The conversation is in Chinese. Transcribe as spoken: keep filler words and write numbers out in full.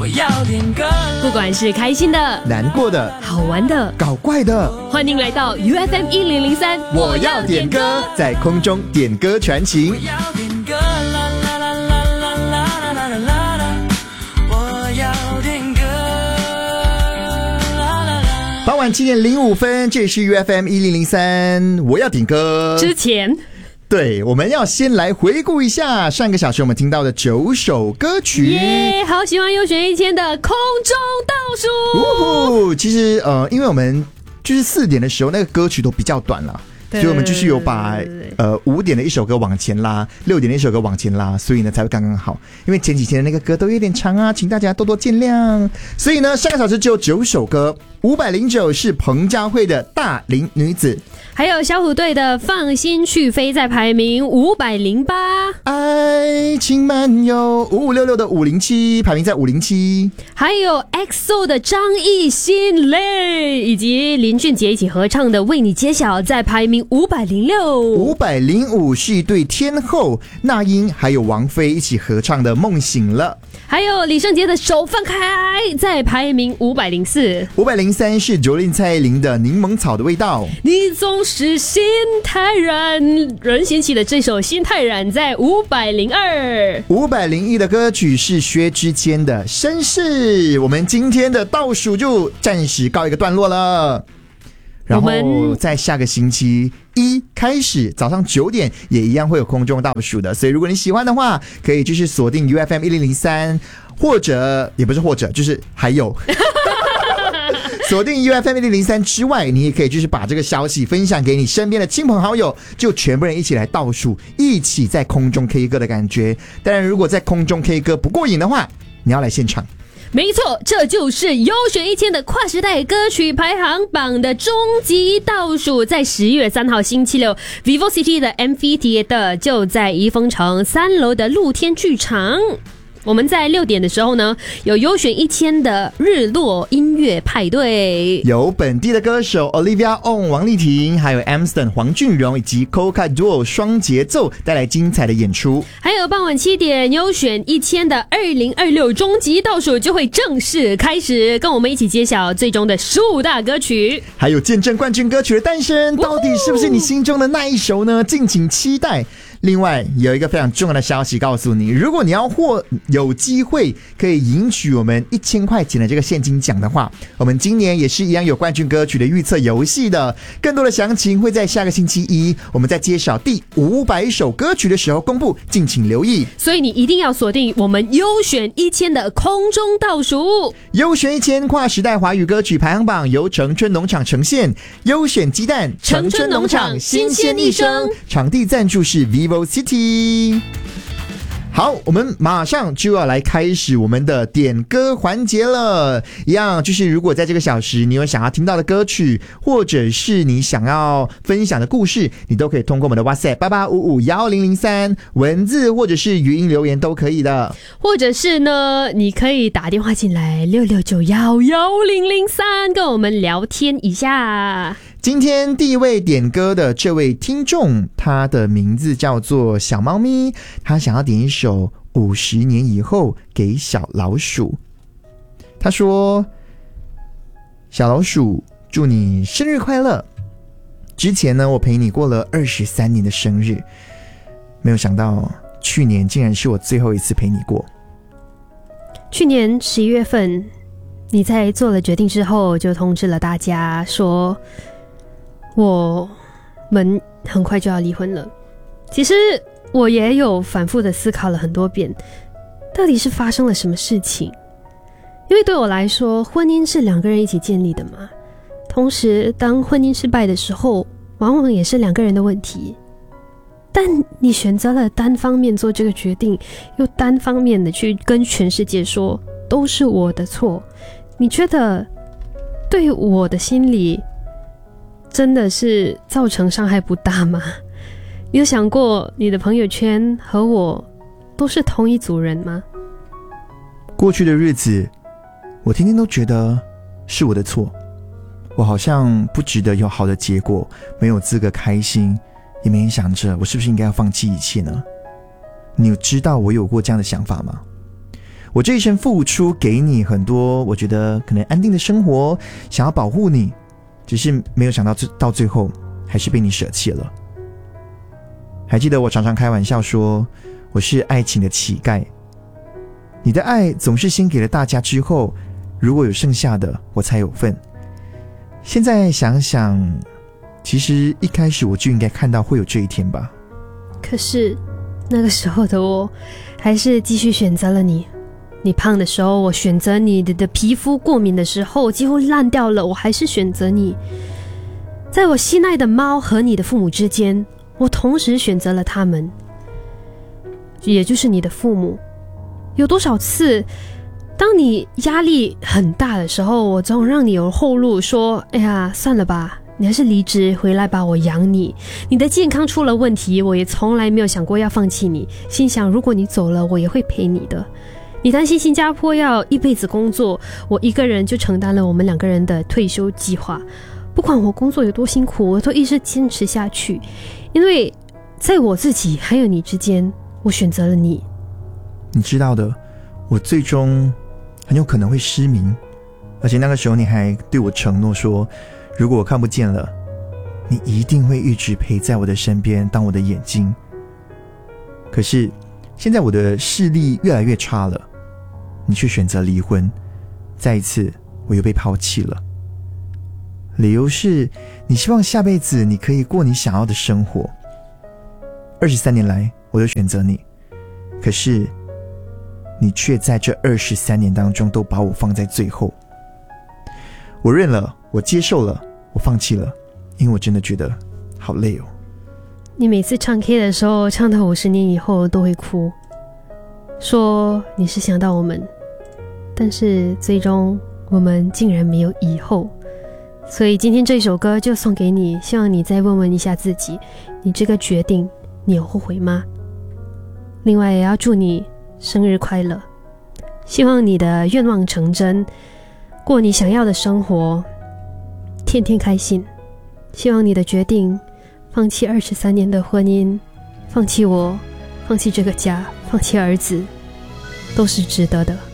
我要点歌， 不管是开心的、 难过的、 好玩的、 搞怪的， 欢迎来到 U F M 一零零三， 我要点歌，在空中点歌传情。 我要点歌，啦啦啦啦啦啦啦啦啦啦，我要点歌，啦啦啦。 傍晚七点零五分，这里是 U F M 一零零三，我要点歌。 之前。 对，我们要先来回顾一下上个小时我们听到的九首歌曲。 耶、yeah, 好喜欢优选一千的空中倒数。哦，其实呃，因为我们就是四点的时候那个歌曲都比较短了，所以我们就是有把呃五点的一首歌往前拉，六点的一首歌往前拉，所以呢才会刚刚好。因为前几天的那个歌都有点长啊，请大家多多见谅。所以呢，上个小时只有九首歌，五百零九是彭佳慧的《大龄女子》。 还有小虎队的放心去飞在排名五百零八， 爱情漫游五五六六的五零七排名在五零七， 还有 X O 的张艺兴泪，以及林俊杰一起合唱的为你揭晓在排名五百零六， 五百零五是一对天后那英还有王菲一起合唱的梦醒了， 还有李圣杰的手放开在排名五百零四， 五百零三是Jolin蔡依林的柠檬草的味道， 你总是心太软，任贤齐的这首心太软在五百零二， 五百零一的歌曲是薛之谦的绅士。我们今天的倒数就暂时告一个段落了，然后在下个星期一开始早上九点也一样会有空中倒数的，所以如果你喜欢的话可以继续锁定 U F M 一零零三，或者也不是或者就是还有锁定 U F M 一零零三之外，你也可以就是把这个消息分享给你身边的亲朋好友，就全部人一起来倒数，一起在空中 K 歌的感觉。当然如果在空中 K 歌不过瘾的话，你要来现场。 没错，这就是优选一千的跨时代歌曲排行榜的终极倒数，在十月三号星期六 Vivo City 的 Amphitheater 就在怡丰城三楼的露天剧场。我们在六点的时候呢，有优选一千的日落音乐派对， 有本地的歌手 Olivia On 王丽婷，还有 Amston 黄俊荣以及 Coca Duo 双节奏带来精彩的演出。 还有傍晚七点优选一千的二零二六终极倒数就会正式开始，跟我们一起揭晓最终的十五大歌曲， 还有见证冠军歌曲的诞生，到底是不是你心中的那一首呢？敬请期待。另外有一个非常重要的消息告诉你，如果你要获有机会可以赢取我们一千块钱的这个现金奖的话，我们今年也是一样有冠军歌曲的预测游戏的，更多的详情会在下个星期一我们在介绍第五百首歌曲的时候公布，敬请留意。 所以你一定要锁定我们优选一千的空中倒数。 优选一千跨时代华语歌曲排行榜由城春农场呈现，优选鸡蛋城春农场新鲜一生， 场地赞助是 Vivo City。 好，我们马上就要来开始我们的点歌环节了。一样就是如果在这个小时你有想要听到的歌曲，或者是你想要分享的故事，你都可以通过我们的 WhatsApp 八八五五一零零三文字或者是语音留言都可以的， 或者是呢你可以打电话进来六六九一一零零三跟我们聊天一下。 今天第一位点歌的这位听众，他的名字叫做小猫咪，他想要点一首五十年以后给小老鼠。他说，小老鼠祝你生日快乐，之前呢我陪你过了二十三年的生日，没有想到去年竟然是我最后一次陪你过。 去年十一月份你在做了决定之后就通知了大家说我们很快就要离婚了。其实我也有反复的思考了很多遍，到底是发生了什么事情。因为对我来说，婚姻是两个人一起建立的嘛，同时当婚姻失败的时候，往往也是两个人的问题。但你选择了单方面做这个决定，又单方面的去跟全世界说都是我的错，你觉得对我的心里真的是造成伤害不大吗？你有想过你的朋友圈和我都是同一组人吗？ 过去的日子我天天都觉得是我的错，我好像不值得有好的结果，没有资格开心，也没人想着我是不是应该要放弃一切呢？你有知道我有过这样的想法吗？ 我这一生付出给你很多，我觉得可能安定的生活，想要保护你，只是没有想到到最后还是被你舍弃了。还记得我常常开玩笑说我是爱情的乞丐，你的爱总是先给了大家之后，如果有剩下的我才有份。现在想想，其实一开始我就应该看到会有这一天吧。 可是那个时候的我还是继续选择了你。你胖的时候我选择你，你的皮肤过敏的时候几乎烂掉了，我还是选择你。在我心爱的猫和你的父母之间，我同时选择了他们，也就是你的父母。有多少次当你压力很大的时候，我总让你有后路，说哎呀算了吧，你还是离职回来吧，我养你。你的健康出了问题，我也从来没有想过要放弃你，心想如果你走了我也会陪你的。你担心新加坡要一辈子工作，我一个人就承担了我们两个人的退休计划。不管我工作有多辛苦，我都一直坚持下去，因为在我自己还有你之间，我选择了你。 你知道的，我最终很有可能会失明，而且那个时候你还对我承诺说，如果我看不见了，你一定会一直陪在我的身边，当我的眼睛。可是现在我的视力越来越差了，你却选择离婚，再一次我又被抛弃了。理由是你希望下辈子你可以过你想要的生活。二十三年来我都选择你，可是你却在这二十三年当中都把我放在最后。我认了，我接受了，我放弃了，因为我真的觉得好累哦。 你每次唱 K 的时候，唱到五十年以后都会哭，说你是想到我们，但是最终我们竟然没有以后。所以今天这首歌就送给你，希望你再问问一下自己，你这个决定你有后悔吗？另外也要祝你生日快乐，希望你的愿望成真，过你想要的生活，天天开心。希望你的决定，放弃二十三年的婚姻，放弃我，放弃这个家，放弃儿子，都是值得的。